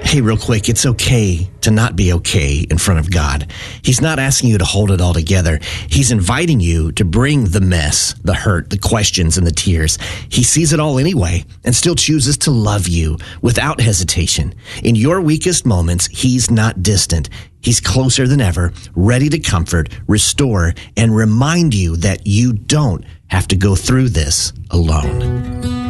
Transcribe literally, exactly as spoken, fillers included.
Hey, real quick, it's okay to not be okay in front of God. He's not asking you to hold it all together. He's inviting you to bring the mess, the hurt, the questions, and the tears. He sees it all anyway and still chooses to love you without hesitation. In your weakest moments, he's not distant. He's closer than ever, ready to comfort, restore, and remind you that you don't have to go through this alone.